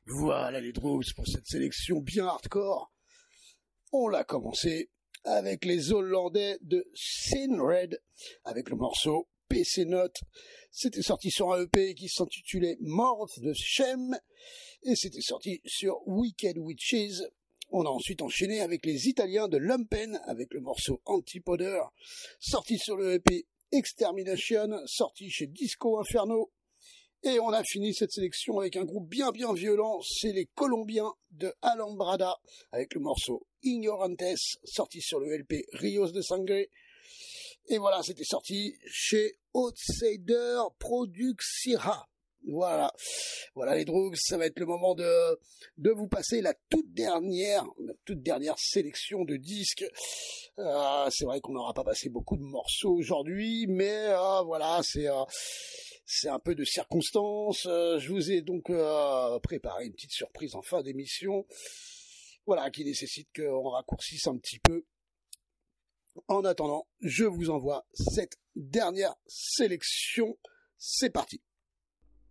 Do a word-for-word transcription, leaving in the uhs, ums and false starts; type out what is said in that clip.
Voilà les Drogues pour cette sélection bien hardcore. On l'a commencé avec les Hollandais de Sin Red, avec le morceau P C Note. C'était sorti sur un E P qui s'intitulait Morph the Shem, et c'était sorti sur Wicked Witches. On a ensuite enchaîné avec les Italiens de Lumpen, avec le morceau Antipodeur, sorti sur le E P Extermination, sorti chez Disco Inferno. Et on a fini cette sélection avec un groupe bien bien violent, c'est les Colombiens de Alambrada, avec le morceau Ignorantes, sorti sur le L P Rios de Sangre. Et voilà, c'était sorti chez Outsider Produxira. Voilà, voilà les Drogues, ça va être le moment de, de vous passer la toute dernière, la toute dernière sélection de disques. Euh, c'est vrai qu'on n'aura pas passé beaucoup de morceaux aujourd'hui, mais euh, voilà, c'est... Euh, C'est un peu de circonstance. Euh, je vous ai donc euh, préparé une petite surprise en fin d'émission. Voilà, qui nécessite qu'on raccourcisse un petit peu. En attendant, je vous envoie cette dernière sélection. C'est parti.